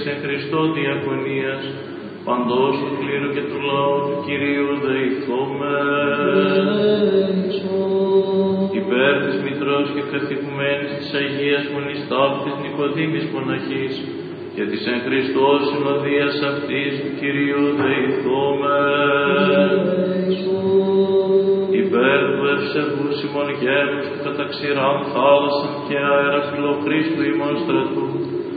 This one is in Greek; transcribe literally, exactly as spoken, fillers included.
εν Χριστώ διακονίας, παντός του κλήρου και του λαού του Κυρίου δεηθώμε. Υπέρ της Μητρός και καθηγουμένης της Αγίας Μονής Ταύτης Νικοδήμης Μοναχής και της εν Χριστώ συνοδείας αυτής του Κυρίου δεηθώμε. Υπέρ του ευσεβού Σιμών Γέρους του κατά ξηράν θάλασσαν και αέρα Φιλοχρίστου ημών στρατού